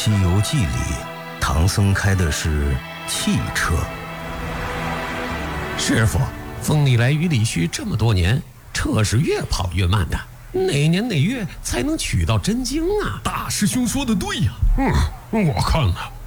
西游记》里，唐僧开的是汽车。 师傅，风里来雨里去这么多年，车是越跑越慢的，哪年哪月才能取到真经啊？ 大师兄说的对呀。 我看